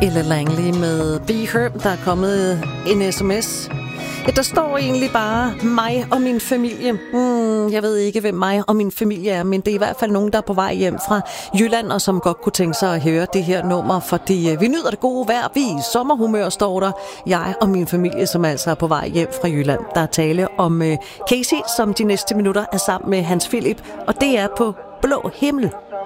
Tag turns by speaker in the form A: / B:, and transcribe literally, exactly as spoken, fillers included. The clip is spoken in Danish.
A: Ella Langley med Be Her. Der er kommet en sms. Ja, der står egentlig bare mig og min familie. Hmm, jeg ved ikke, hvem mig og min familie er, men det er i hvert fald nogen, der er på vej hjem fra Jylland, og som godt kunne tænke sig at høre det her nummer, fordi vi nyder det gode vejr. Vi er i sommerhumør, står der. Jeg og min familie, som altså er på vej hjem fra Jylland. Der er tale om uh, Casey, som de næste minutter er sammen med Hans Philip, og det er på Blå Himmel.